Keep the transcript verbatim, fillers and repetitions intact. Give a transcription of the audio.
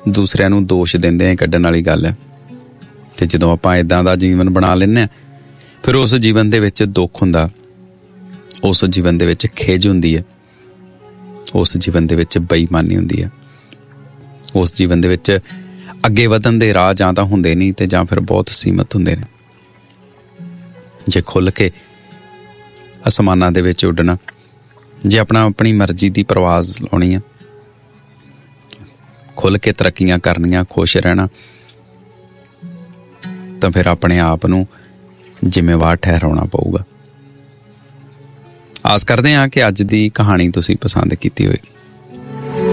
ਦੂਸਰਿਆਂ ਨੂੰ ਦੋਸ਼ ਦਿੰਦੇ ਆ ਕੱਢਣ ਵਾਲੀ ਗੱਲ ਹੈ। ਤੇ ਜਦੋਂ ਆਪਾਂ ਇੱਦਾਂ ਦਾ ਜੀਵਨ ਬਣਾ ਲੈਂਦੇ ਹਾਂ, ਫਿਰ ਉਸ ਜੀਵਨ ਦੇ ਵਿੱਚ ਦੁੱਖ ਹੁੰਦਾ, ਉਸ ਜੀਵਨ ਦੇ ਵਿੱਚ ਖਿਝ ਹੁੰਦੀ ਹੈ, ਉਸ ਜੀਵਨ ਦੇ ਵਿੱਚ ਬੇਈਮਾਨੀ ਹੁੰਦੀ ਹੈ, ਉਸ ਜੀਵਨ ਦੇ ਵਿੱਚ ਅੱਗੇ ਵਧਣ ਦੇ ਰਾਹ ਜਾਂ ਤਾਂ ਹੁੰਦੇ ਨਹੀਂ ਤੇ ਜਾਂ ਫਿਰ ਬਹੁਤ ਸੀਮਤ ਹੁੰਦੇ ਨੇ। ਜੇ ਖੁੱਲ੍ਹ ਕੇ ਅਸਮਾਨਾਂ ਦੇ ਵਿੱਚ ਉੱਡਣਾ, ਜੇ ਆਪਣਾ ਆਪਣੀ ਮਰਜ਼ੀ ਦੀ ਪ੍ਰਵਾਜ਼ ਲਾਉਣੀ ਆ, ਖੁੱਲ੍ਹ ਕੇ ਤਰੱਕੀਆਂ ਕਰਨੀਆਂ, ਖੁਸ਼ ਰਹਿਣਾ, ਤਾਂ ਫਿਰ ਆਪਣੇ ਆਪ ਨੂੰ ਜ਼ਿੰਮੇਵਾਰ ਠਹਿਰਾਉਣਾ ਪਊਗਾ। ਆਸ ਕਰਦੇ ਹਾਂ ਕਿ ਅੱਜ ਦੀ ਕਹਾਣੀ ਤੁਸੀਂ ਪਸੰਦ ਕੀਤੀ ਹੋਏਗੀ।